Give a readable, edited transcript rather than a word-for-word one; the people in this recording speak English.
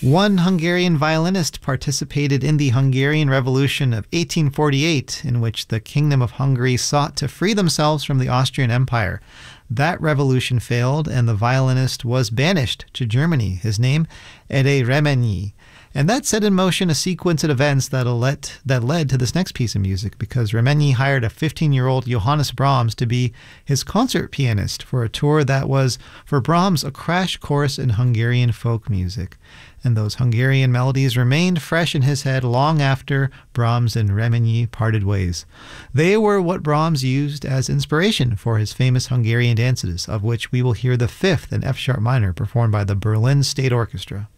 One Hungarian violinist participated in the Hungarian Revolution of 1848, in which the Kingdom of Hungary sought to free themselves from the Austrian Empire. That revolution failed, and the violinist was banished to Germany. His name, Ede Remenyi. And that set in motion a sequence of events that led to this next piece of music, because Remenyi hired a 15-year-old Johannes Brahms to be his concert pianist for a tour that was, for Brahms, a crash course in Hungarian folk music. And those Hungarian melodies remained fresh in his head long after Brahms and Remenyi parted ways. They were what Brahms used as inspiration for his famous Hungarian dances, of which we will hear the fifth in F-sharp minor performed by the Berlin State Orchestra.